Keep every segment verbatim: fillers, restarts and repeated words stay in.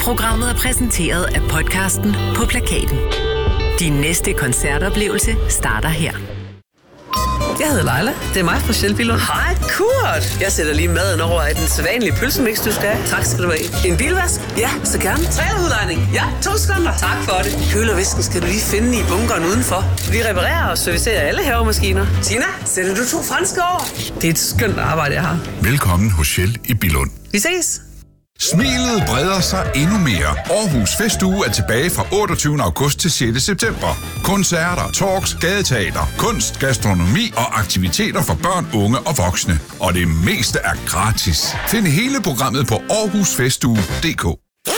Programmet er præsenteret af podcasten På Plakaten. Din næste koncertoplevelse starter her. Jeg hedder Leila. Det er mig fra Shell Billund. Hej, Kurt. Jeg sætter lige maden over i den sædvanlige pølsemix, du skal have. Tak skal du have. En bilvask? Ja, så gerne. Trailerudlejning? Ja, to sekunder. Tak for det. Kølervæsken skal du lige finde i bunkeren udenfor. Vi reparerer og servicerer alle havemaskiner. Tina, sætter du to franske over? Det er et skønt arbejde, jeg har. Velkommen hos Shell i Billund. Vi ses. Smilet breder sig endnu mere. Aarhus Festuge er tilbage fra otteogtyvende august til sjette september. Koncerter, talks, gadeteater, kunst, gastronomi og aktiviteter for børn, unge og voksne. Og det meste er gratis. Find hele programmet på aarhus festuge punktum d k.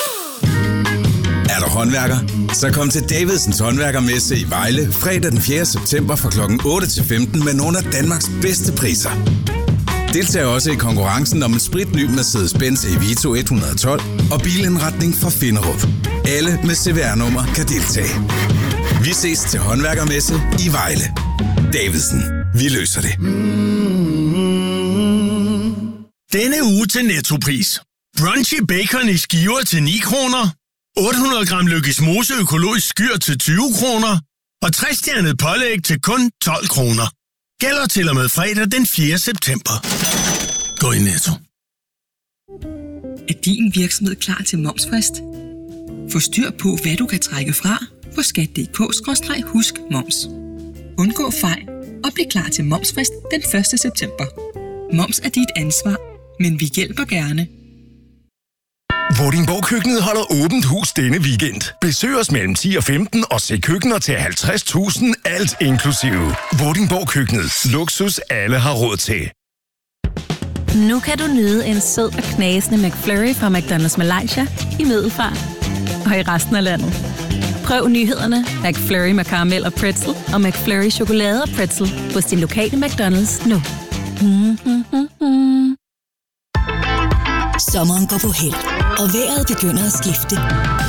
Er du håndværker? Så kom til Davidsens Håndværkermesse i Vejle fredag den fjerde september fra klokken otte til femten med nogle af Danmarks bedste priser. Deltag også i konkurrencen om en spritny Mercedes-Benz Evito et hundrede og tolv og bilindretning fra Finderup. Alle med C V R-nummer kan deltage. Vi ses til Håndværkermesse i Vejle. Davidsen. Vi løser det. Denne uge til Nettopris. Brunchy bacon i skiver til ni kroner. otte hundrede gram Lykkes Mose økologisk skyr til tyve kroner. Og tre-stjernet pålæg til kun tolv kroner. Gælder til og med fredag den fjerde september. Gå i Netto. Er din virksomhed klar til momsfrist? Få styr på, hvad du kan trække fra på skat punktum d k skråstreg husk moms. Undgå fejl og bliv klar til momsfrist den første september. Moms er dit ansvar, men vi hjælper gerne. Vordingborg Køkkenet holder åbent hus denne weekend. Besøg os mellem ti og femten og se køkkener til halvtreds tusind, alt inklusive. Vordingborg Køkkenet. Luksus alle har råd til. Nu kan du nyde en sød og knasende McFlurry fra McDonald's Malaysia i Middelfart og i resten af landet. Prøv nyhederne McFlurry med karamel og pretzel og McFlurry chokolade og pretzel hos din lokale McDonald's nu. Sommeren går på held, og vejret begynder at skifte.